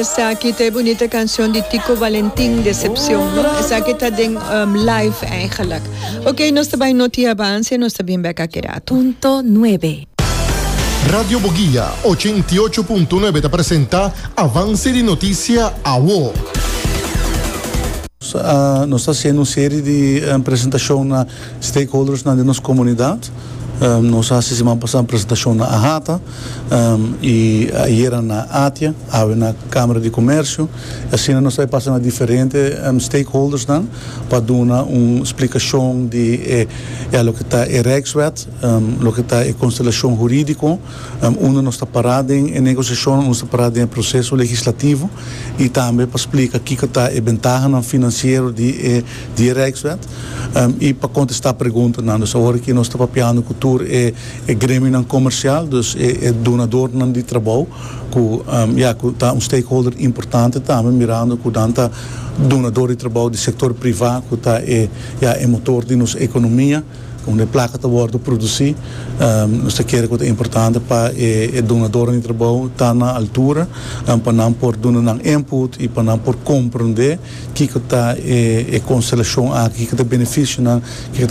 essa aqui tem bonita canção de Tico Valentin, Decepção. Essa aqui está em live eigenlijk. Ok, nós também não tínhamos avance, nós também bem aquerato. Punto 9. Radio Boguilla 88.9 te presenta Avance de Notícia AWO. Nós estamos fazendo uma série de apresentação na stakeholders na nossa comunidade. Nós fazemos uma apresentação na AHATA e ayer na ATIA, na Câmara de Comércio. Assim nós estamos passando a diferentes stakeholders para dar uma explicação de o que está em Rijkswet, o que está em constelação jurídica, onde nós estamos parados em negociação, nós estamos parados em processo legislativo e também para explicar o que está em vantagem financeira de Rijkswet e para contestar a pergunta, nós agora que nós estamos papiando cultura é grêmio comercial, dus é donador de trabalho, que está stakeholder importante também mirando que está donador de trabalho do setor privado, que está é motor de nossa economia, onde a placa está a produzir, nós queremos que é importante para o donador de trabalho estar na altura, para não por donar input e para não por compreender que está a constelação aqui que está beneficiando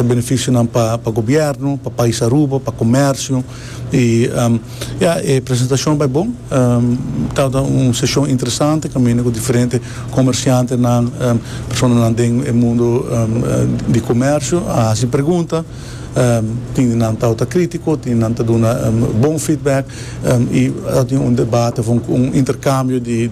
para o governo, para o país Aruba, para o comércio e a apresentação é bom, está uma sessão interessante, caminho com diferentes comerciantes, pessoas no mundo de comércio, se pergunta. Tem nanta crítico, tem nanta bom feedback e tem debate, um intercâmbio de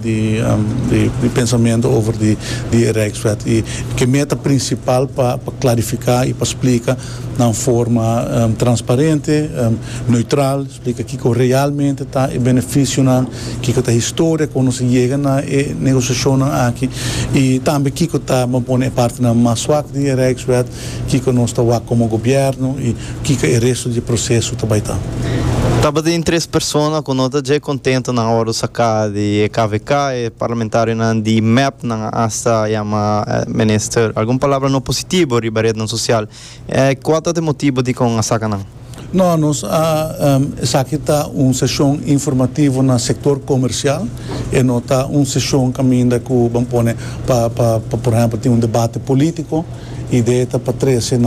pensamento over de Rijkswet e que meta principal para clarificar e para explicar de forma transparente, neutral, explica que realmente está em benefício que está a história quando se chega na negociação aqui e também que está a parte na mais suave de Rijkswet, que nós estamos como governo e que é o resto do processo também está. Estava de três pessoas que nós já contente na hora de sacar de KVK e parlamentar de MEP na hasta chama minister. Alguma palavra não positiva ribaret na social. Qual é o motivo de com a saca não? Não, nós aqui está uma sessão informativa no setor comercial e não está uma sessão caminho que vamos pôr para por exemplo ter um debate político e ideia para trazer